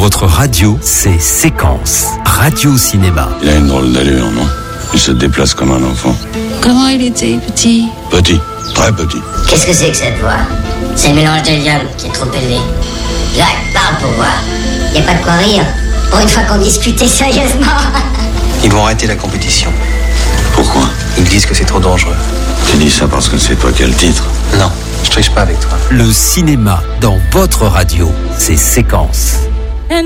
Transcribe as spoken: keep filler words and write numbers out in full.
votre radio, c'est Séquence, radio-cinéma. Il a une drôle d'allure, non? Il se déplace comme un enfant. Comment il était, petit? Petit, très petit. Qu'est-ce que c'est que cette voix? C'est le mélange de Liam qui est trop élevé. Jacques, parle pour voir. Y a pas de quoi rire. Pour une fois qu'on discutait sérieusement. Ils vont arrêter la compétition. Pourquoi? Ils disent que c'est trop dangereux. Tu dis ça parce que c'est toi qui as le titre? Non, je triche pas avec toi. Le cinéma dans votre radio, c'est Séquence.